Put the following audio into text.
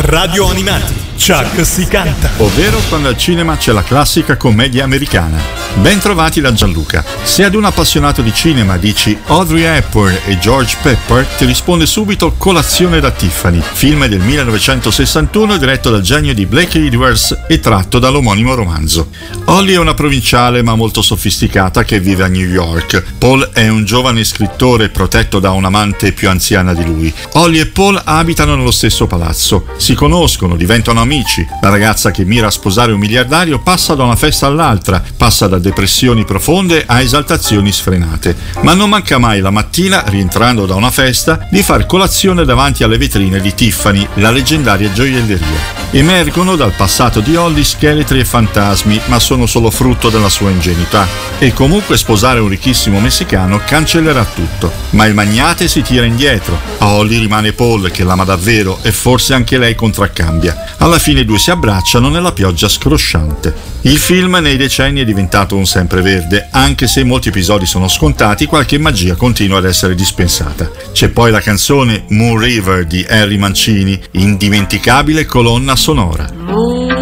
Radio Animati, Chuck si canta. Ovvero quando al cinema c'è la classica commedia americana. Ben trovati da Gianluca. Se ad un appassionato di cinema dici Audrey Hepburn e George Pepper, ti risponde subito Colazione da Tiffany, film del 1961 diretto dal genio di Blake Edwards e tratto dall'omonimo romanzo. Holly è una provinciale ma molto sofisticata che vive a New York. Paul è un giovane scrittore protetto da un'amante più anziana di lui. Holly e Paul abitano nello stesso palazzo, si conoscono, diventano amici. La ragazza che mira a sposare un miliardario passa da una festa all'altra, passa da depressioni profonde a esaltazioni sfrenate, ma non manca mai la mattina, rientrando da una festa, di far colazione davanti alle vetrine di Tiffany, la leggendaria gioielleria. Emergono dal passato di Holly scheletri e fantasmi, ma sono solo frutto della sua ingenuità. E comunque sposare un ricchissimo messicano cancellerà tutto. Ma il magnate si tira indietro. A Holly rimane Paul, che l'ama davvero, e forse anche lei contraccambia. Alla fine i due si abbracciano nella pioggia scrosciante. Il film nei decenni è diventato un sempreverde, anche se molti episodi sono scontati, qualche magia continua ad essere dispensata. C'è poi la canzone Moon River di Harry Mancini, indimenticabile colonna sonora.